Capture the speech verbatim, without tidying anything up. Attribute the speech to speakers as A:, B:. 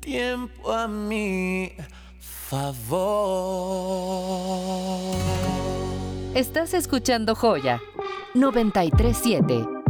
A: tiempo a mi favor.
B: Estás escuchando Joya noventa y tres punto siete.